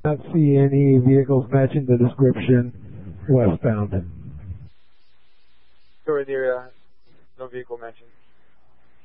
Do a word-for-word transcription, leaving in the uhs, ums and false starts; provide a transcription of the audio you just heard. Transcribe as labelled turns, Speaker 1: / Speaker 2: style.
Speaker 1: Not see any vehicles matching the description westbound.
Speaker 2: Go with your uh, no vehicle mentioned.